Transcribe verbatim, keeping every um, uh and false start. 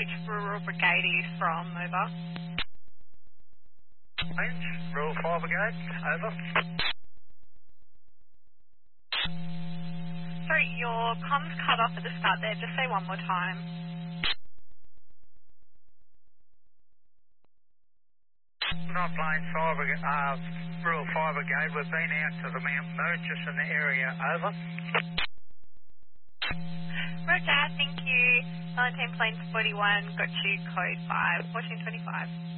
Which Rural Brigade are you from? Over. Range, Rural Fire Brigade, over. Sorry, your comms cut off at the start there. Just say one more time. Not Plains Fire Brigade, uh, Rural Fire Brigade. We've been out to the Mount Murchison in the area, over. Roger, thank you. nineteen Plains forty-one, got you code five, fourteen twenty-five.